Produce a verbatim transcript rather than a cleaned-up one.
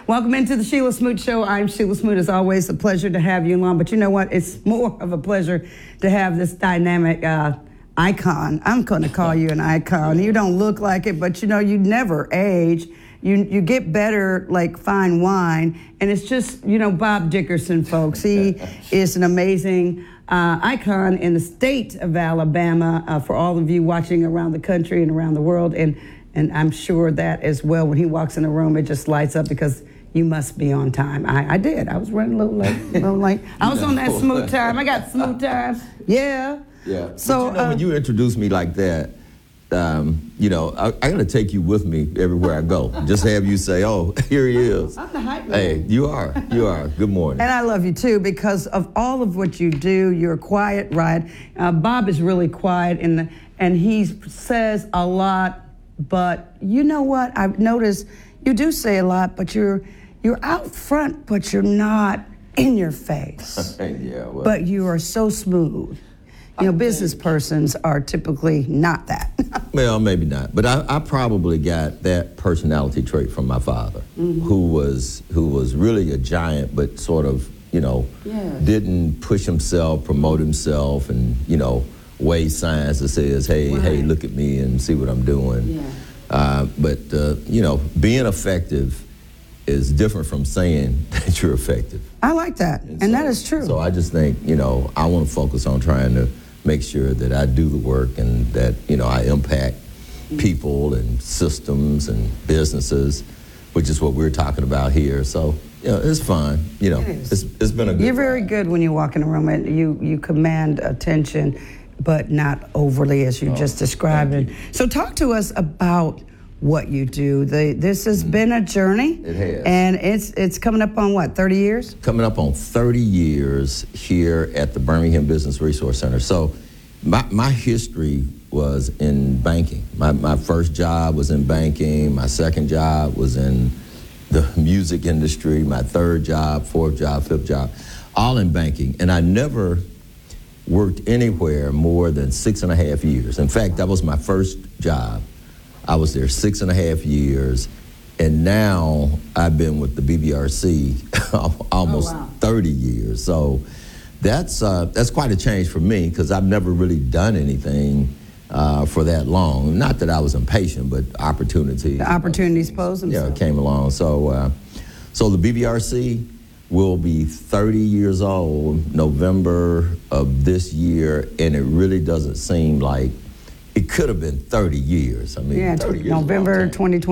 Welcome into the Sheila Smoot Show. I'm Sheila Smoot. It's always a pleasure to have you along. But you know what? It's more of a pleasure to have this dynamic uh, icon. I'm going to call you an icon. You don't look like it, but you know, you never age. You you get better like fine wine. And it's just, you know, Bob Dickerson, folks. He is an amazing uh, icon in the state of Alabama uh, for all of you watching around the country and around the world. And, and I'm sure that as well, when he walks in the room, it just lights up because you must be on time. I, I did. I was running a little late. A little late. I was on that smooth time. I got smooth time. Yeah. Yeah. So but you know, uh, when you introduce me like that, um, you know, I, I got to take you with me everywhere I go. Just have you say, "Oh, here he is." I'm the hype man. Hey, you are. You are. Good morning. And I love you too because of all of what you do. You're quiet, right? Uh, Bob is really quiet, and and he says a lot. But you know what? I've noticed you do say a lot, but you're. You're out front, but you're not in your face. Yeah, well, but you are so smooth. You know, business persons are typically not that. Well, maybe not. But I, I probably got that personality trait from my father, mm-hmm. who was who was really a giant, but sort of, you know, yes. didn't push himself, promote himself, and, you know, weigh signs that says, hey, right. hey, look at me and see what I'm doing. Yeah. Uh, but, uh, you know, being effective is different from saying that you're effective. I like that, and, and so, that is true. So I just think, you know, I want to focus on trying to make sure that I do the work and that, you know, I impact people and systems and businesses, which is what we're talking about here. So, you know, it's fun. You know, it it's, it's been a good You're very ride. good when you walk in a room, and you, you command attention, but not overly, as you oh, just described it. So talk to us about what you do. The, this has mm. been a journey. It has. And it's it's coming up on what, thirty years? Coming up on thirty years here at the Birmingham Business Resource Center. So my, my history was in banking. My, my first job was in banking. My second job was in the music industry. My third job, fourth job, fifth job, all in banking. And I never worked anywhere more than six and a half years. In fact, that was my first job. I was there six and a half years, and now I've been with the B B R C almost oh, wow. thirty years. So that's uh, that's quite a change for me because I've never really done anything uh, for that long. Not that I was impatient, but opportunity. The opportunities posed themselves. Yeah, came along. So, uh, so the B B R C will be thirty years old November of this year, and it really doesn't seem like it could have been thirty years. I mean, yeah, thirty years November twenty twenty.